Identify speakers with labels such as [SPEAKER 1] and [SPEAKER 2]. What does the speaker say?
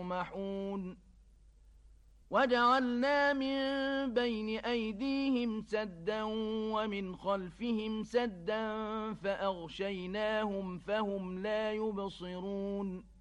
[SPEAKER 1] يطمحون وجعلنا من بين أيديهم سدا ومن خلفهم سدا فأغشيناهم فهم لا يبصرون